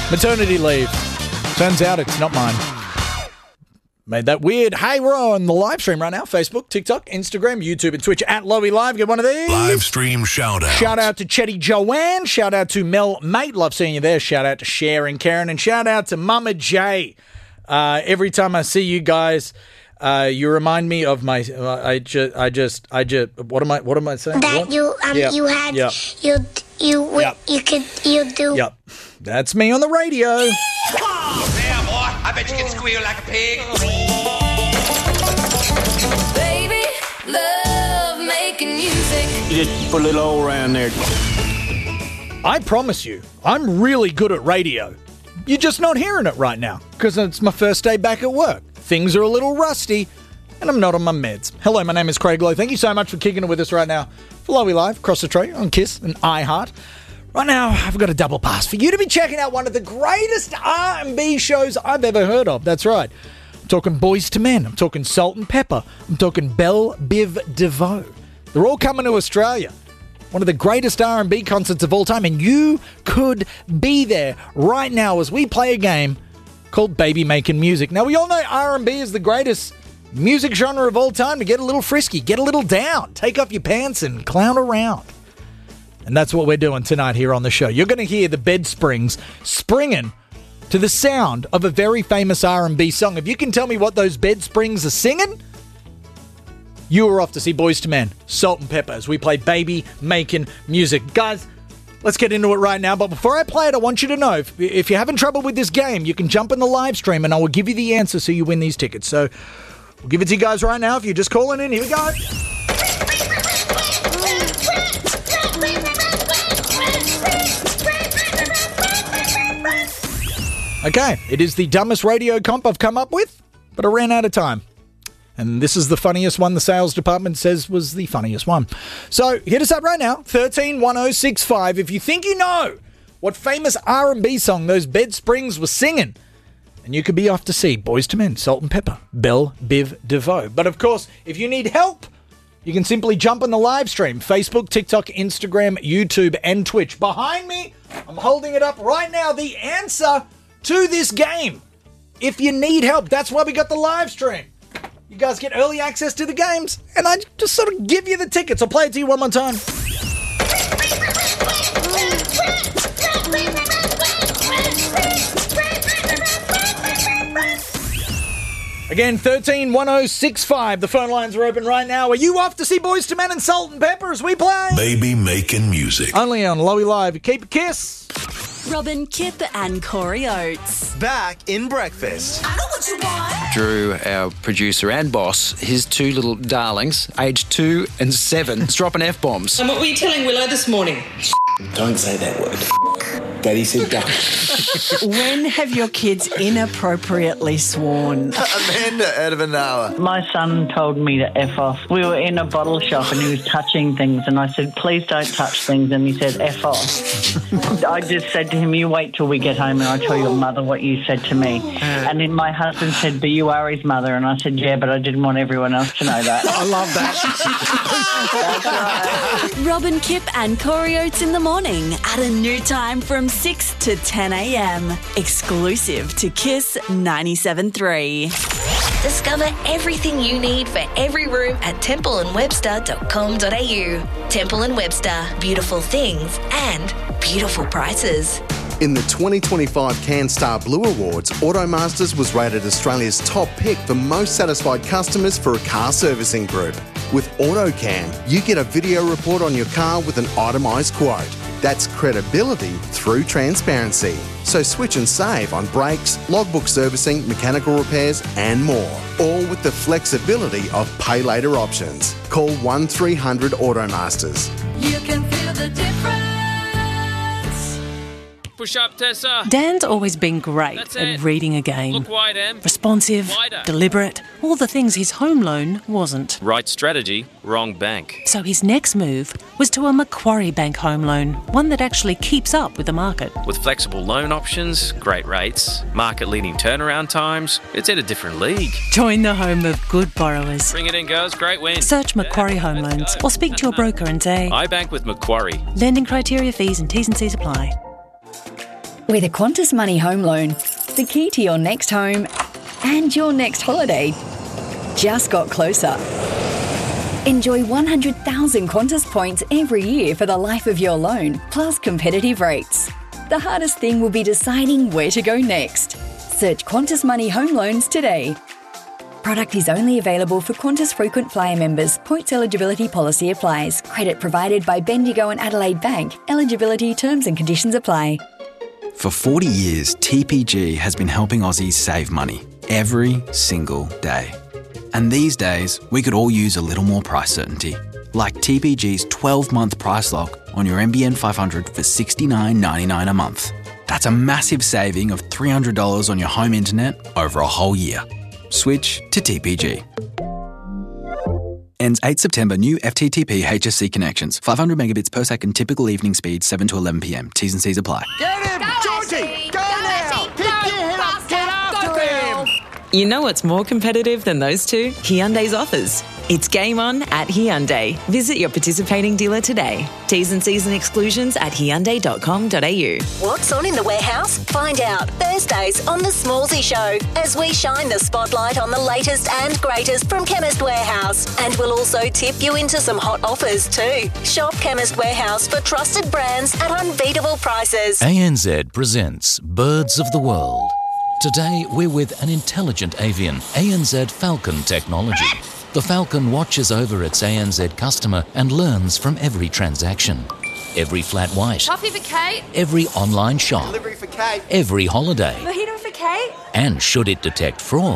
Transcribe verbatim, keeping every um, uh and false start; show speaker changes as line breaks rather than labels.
Maternity leave. Turns out it's not mine. Made that weird. Hey, we're on the live stream right now. Facebook, TikTok, Instagram, YouTube, and Twitch at Lowy Live. Get one of these.
Live stream shout out.
Shout out to Chetty Joanne. Shout out to Mel Mate. Love seeing you there. Shout out to Cher and Karen. And shout out to Mama J. Uh, every time I see you guys, uh, you remind me of my. Uh, I just, I just, I just. What am I? What am I saying?
That
what?
you, um,
Yep.
you had,
Yep.
you, you,
Yep.
you could, you do.
Yep, that's me on the radio.
There, boy. I bet you can squeal like a pig.
Baby, love making music.
You just put a little hole around there.
I promise you, I'm really good at radio. You're just not hearing it right now because it's my first day back at work. Things are a little rusty, and I'm not on my meds. Hello, my name is Craig Lowe. Thank you so much for kicking it with us right now for Lowy Live, across the tray on Kiss and iHeart. Right now, I've got a double pass for you to be checking out one of the greatest R and B shows I've ever heard of. That's right. I'm talking Boys to Men. I'm talking Salt and Pepper. I'm talking Belle Biv DeVoe. They're all coming to Australia. One of the greatest R and B concerts of all time, and you could be there right now as we play a game called Baby Making Music. Now, we all know R and B is the greatest music genre of all time to get a little frisky, get a little down, take off your pants and clown around. And that's what we're doing tonight here on the show. You're going to hear the bed springs springing to the sound of a very famous R and B song. If you can tell me what those bed springs are singing, you are off to see Boys to Men, Salt and Pepper, as we play Baby Making Music. Guys, let's get into it right now. But before I play it, I want you to know, if, if you're having trouble with this game, you can jump in the live stream and I will give you the answer so you win these tickets. So we'll give it to you guys right now. If you're just calling in, here we go. Okay, it is the dumbest radio comp I've come up with, but I ran out of time. And this is the funniest one the sales department says was the funniest one. So hit us up right now, one three one oh six five. If you think you know what famous R and B song those bed springs were singing, and you could be off to see Boys to Men, Salt and Pepper, Belle Biv DeVoe. But of course, if you need help, you can simply jump on the live stream, Facebook, TikTok, Instagram, YouTube, and Twitch. Behind me, I'm holding it up right now, the answer to this game. If you need help, that's why we got the live stream. You guys get early access to the games, and I just sort of give you the tickets. I'll play it to you one more time. Again, one three one oh six five. The phone lines are open right now. Are you off to see Boys to Men and Salt and Pepper as we play?
Baby Making Music.
Only on Lowy Live. Keep a kiss.
Robin, Kip and Corey Oates.
Back in breakfast.
I know what you want.
Drew, our producer and boss, his two little darlings, aged two and seven, is dropping F-bombs.
And what were you telling Willow this morning?
Don't say that word. Daddy said duck.
When have your kids inappropriately sworn?
Amanda out of an hour.
My son told me to F off. We were in a bottle shop and he was touching things and I said, please don't touch things. And he said, F off. I just said to him, you wait till we get home and I'll tell your mother what you said to me. And then my husband said, but you are his mother. And I said, yeah, but I didn't want everyone else to know that.
I love that.
That's right. Robin, Kip and Corey Oates in the morning at a new time from six to ten a.m. Exclusive to Kiss ninety-seven point three.
Discover everything you need for every room at temple and webster dot com dot a u. Temple and Webster, beautiful things and beautiful prices.
In the twenty twenty-five CanStar Blue Awards, Automasters was rated Australia's top pick for most satisfied customers for a car servicing group. With AutoCam, you get a video report on your car with an itemised quote. That's credibility through transparency. So switch and save on brakes, logbook servicing, mechanical repairs and more. All with the flexibility of pay later options. Call one three hundred Automasters.
You can feel the difference.
Push up, Tessa.
Dan's always been great
That's
at
it.
reading a game.
Look wide, Em.
Responsive,
Wider.
deliberate, all the things his home loan wasn't.
Right strategy, wrong bank.
So his next move was to a Macquarie Bank home loan, one that actually keeps up with the market.
With flexible loan options, great rates, market-leading turnaround times, it's in a different league.
Join the home of good borrowers.
Bring it in, girls. Great win.
Search Macquarie Home Loans or speak to your broker and say,
I bank with Macquarie.
lending criteria, fees and T's and C's apply.
With a Qantas Money home loan, the key to your next home and your next holiday just got closer. Enjoy one hundred thousand Qantas points every year for the life of your loan, plus competitive rates. The hardest thing will be deciding where to go next. Search Qantas Money home loans today. Product is only available for Qantas frequent flyer members. Points eligibility policy applies. Credit provided by Bendigo and Adelaide Bank. Eligibility terms and conditions apply.
For forty years, T P G has been helping Aussies save money every single day. And these days, we could all use a little more price certainty. Like T P G's twelve-month price lock on your N B N five hundred for sixty-nine ninety-nine a month. That's a massive saving of three hundred dollars on your home internet over a whole year. Switch to T P G. Ends eighth September. New F T T P H S C connections. five hundred megabits per second. Typical evening speed seven to eleven p m. T's and C's apply.
Get him! Georgie! Go, go now! Pick your head up! Get after him!
You know what's more competitive than those two? Hyundai's offers. It's game on at Hyundai. Visit your participating dealer today. T's and C's and exclusions at hyundai dot com dot a u.
What's on in the warehouse? Find out Thursdays on The Smallsy Show as we shine the spotlight on the latest and greatest from Chemist Warehouse. And we'll also tip you into some hot offers too. Shop Chemist Warehouse for trusted brands at unbeatable prices.
A N Z presents Birds of the World. Today we're with an intelligent avian, A N Z Falcon technology. The Falcon watches over its A N Z customer and learns from every transaction. Every flat white.
Coffee for Kate.
Every online shop.
Delivery for Kate.
Every holiday.
Mojito for Kate.
And should it detect fraud,